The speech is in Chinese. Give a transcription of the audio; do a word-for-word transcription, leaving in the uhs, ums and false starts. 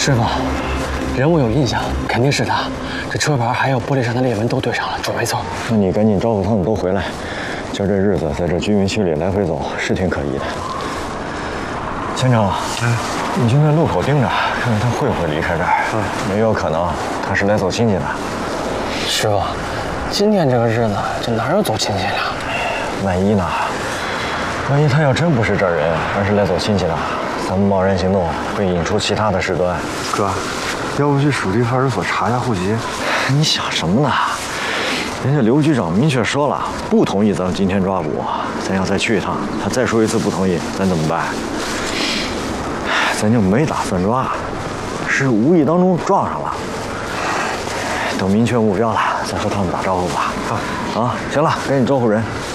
师傅，人我有印象，肯定是他。这车牌还有玻璃上的裂纹都对上了，准没错。 那你赶紧招呼他们都回来。今儿这日子在这居民区里来回走是挺可疑的。县长，嗯，你就在路口盯着，看看他会不会离开这儿。嗯，也有可能他是来走亲戚的。 师傅，今天这个日子，这哪有走亲戚的？ 万一呢？万一他要真不是这儿人，而是来走亲戚的，咱们贸然行动会引出其他的事端。 哥，要不去属地派出所查下户籍？ 你想什么呢？人家刘局长明确说了，不同意咱们今天抓捕，咱要再去一趟。他再说一次不同意，咱怎么办？咱就没打算抓，是无意当中撞上了。等明确目标了，再和他们打招呼吧。啊，啊，行了，赶紧招呼人。